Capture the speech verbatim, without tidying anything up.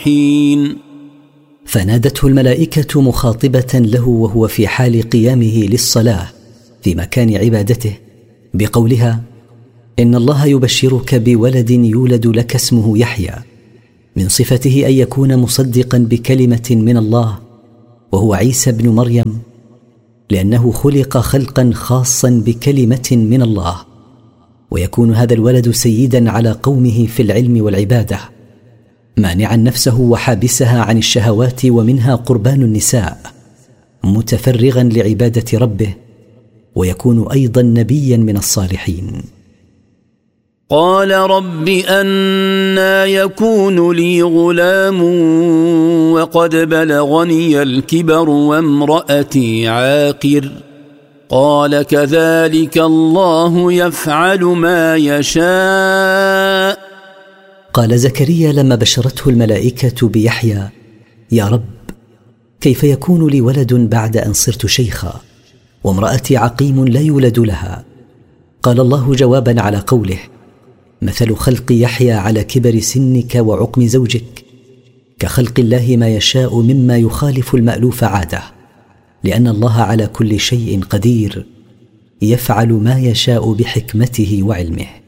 حين. فنادته الملائكة مخاطبة له وهو في حال قيامه للصلاة في مكان عبادته بقولها: إن الله يبشرك بولد يولد لك اسمه يحيى، من صفته أن يكون مصدقا بكلمة من الله وهو عيسى بن مريم، لأنه خلق خلقا خاصا بكلمة من الله، ويكون هذا الولد سيدا على قومه في العلم والعبادة، مانعا نفسه وحابسها عن الشهوات ومنها قربان النساء، متفرغا لعبادة ربه، ويكون أيضا نبيا من الصالحين. قال رب أنى يكون لي غلام وقد بلغني الكبر وامرأتي عاقر، قال كذلك الله يفعل ما يشاء. قال زكريا لما بشرته الملائكة بيحيى: يا رب، كيف يكون لي ولد بعد أن صرت شيخا وامرأتي عقيم لا يولد لها؟ قال الله جوابا على قوله: مثل خلق يحيى على كبر سنك وعقم زوجك كخلق الله ما يشاء مما يخالف المألوف عاده، لأن الله على كل شيء قدير، يفعل ما يشاء بحكمته وعلمه.